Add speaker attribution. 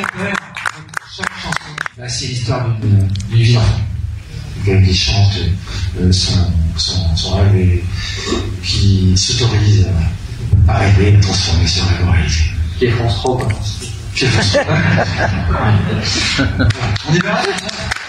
Speaker 1: chaque chanson, bah, c'est l'histoire d'une vie d'enfant. Qui chante son rêve et qui s'autorise à rêver, à transformer ce rêve en réalité.
Speaker 2: Qui est France Rock.
Speaker 1: On y va.